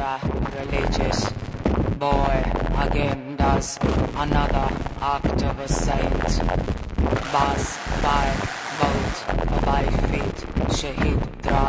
religious boy again does another act of a saint. Bus by boat by feet, Shahid